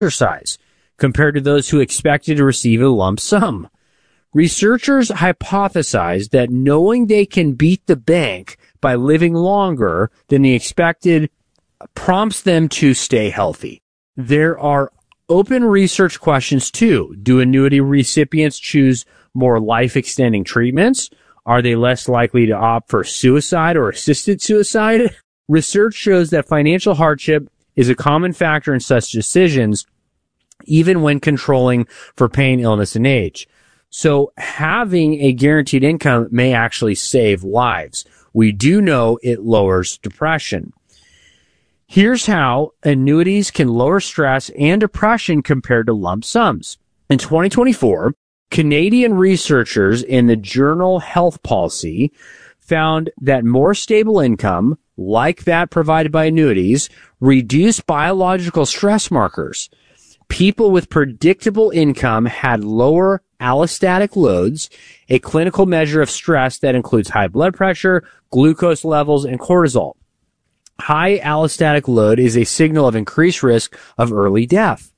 exercise compared to those who expected to receive a lump sum. Researchers hypothesized that knowing they can beat the bank by living longer than the expected prompts them to stay healthy. There are open research questions too. Do annuity recipients choose more life-extending treatments? Are they less likely to opt for suicide or assisted suicide? Research shows that financial hardship is a common factor in such decisions, even when controlling for pain, illness, and age. So having a guaranteed income may actually save lives. We do know it lowers depression. Here's how annuities can lower stress and depression compared to lump sums. In 2024, Canadian researchers in the journal Health Policy found that more stable income, like that provided by annuities, reduced biological stress markers. People with predictable income had lower allostatic loads, a clinical measure of stress that includes high blood pressure, glucose levels, and cortisol. High allostatic load is a signal of increased risk of early death.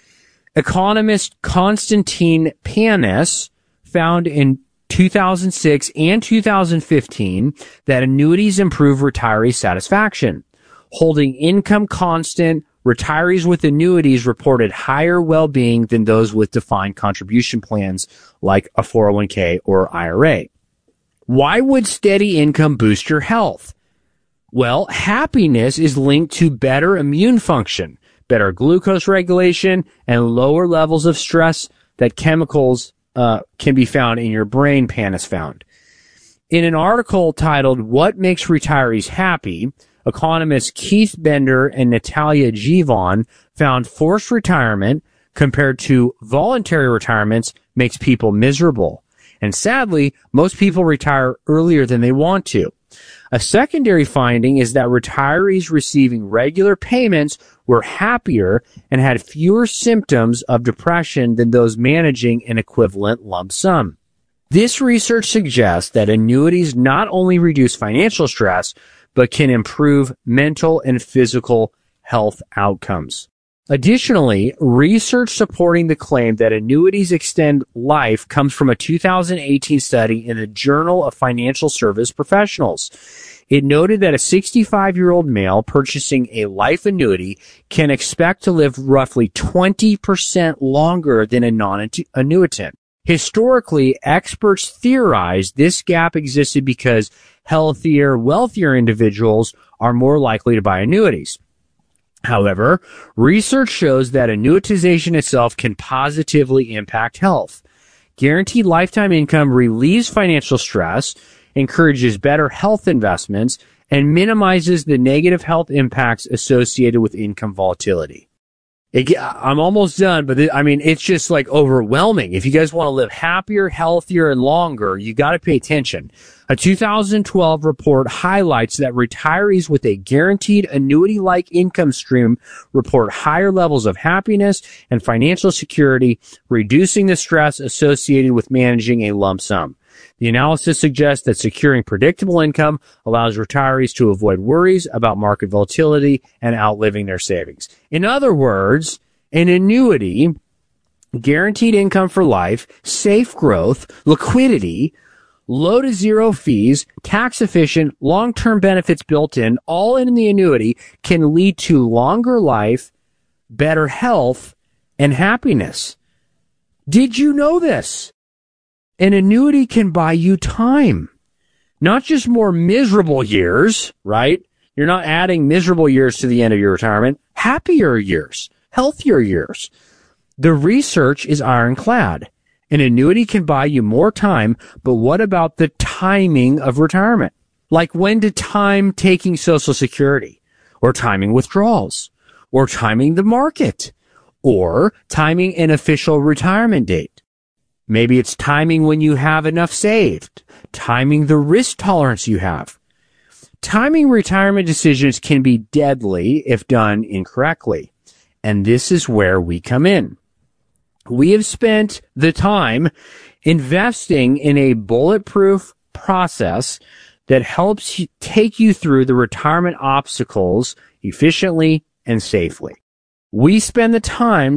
Economist Konstantin Panis found in 2006 and 2015 that annuities improve retiree satisfaction. Holding income constant, retirees with annuities reported higher well-being than those with defined contribution plans like a 401k or IRA. Why would steady income boost your health? Well, happiness is linked to better immune function, better glucose regulation, and lower levels of stress that chemicals can be found in your brain, Panis found. In an article titled "What Makes Retirees Happy?", economists Keith Bender and Natalia Givon found forced retirement compared to voluntary retirements makes people miserable. And sadly, most people retire earlier than they want to. A secondary finding is that retirees receiving regular payments were happier and had fewer symptoms of depression than those managing an equivalent lump sum. This research suggests that annuities not only reduce financial stress, but can improve mental and physical health outcomes. Additionally, research supporting the claim that annuities extend life comes from a 2018 study in the Journal of Financial Service Professionals. It noted that a 65-year-old male purchasing a life annuity can expect to live roughly 20% longer than a non-annuitant. Historically, experts theorized this gap existed because healthier, wealthier individuals are more likely to buy annuities. However, research shows that annuitization itself can positively impact health. Guaranteed lifetime income relieves financial stress, encourages better health investments, and minimizes the negative health impacts associated with income volatility. I'm almost done, but it's just like overwhelming. If you guys want to live happier, healthier, and longer, you got to pay attention. A 2012 report highlights that retirees with a guaranteed annuity-like income stream report higher levels of happiness and financial security, reducing the stress associated with managing a lump sum. The analysis suggests that securing predictable income allows retirees to avoid worries about market volatility and outliving their savings. In other words, an annuity, guaranteed income for life, safe growth, liquidity, low to zero fees, tax efficient, long-term benefits built in, all in the annuity can lead to longer life, better health, and happiness. Did you know this? An annuity can buy you time, not just more miserable years, right? You're not adding miserable years to the end of your retirement, happier years, healthier years. The research is ironclad. An annuity can buy you more time, but what about the timing of retirement? Like when to time taking Social Security, or timing withdrawals, or timing the market, or timing an official retirement date. Maybe it's timing when you have enough saved, timing the risk tolerance you have. Timing retirement decisions can be deadly if done incorrectly, and this is where we come in. We have spent the time investing in a bulletproof process that helps take you through the retirement obstacles efficiently and safely. We spend the time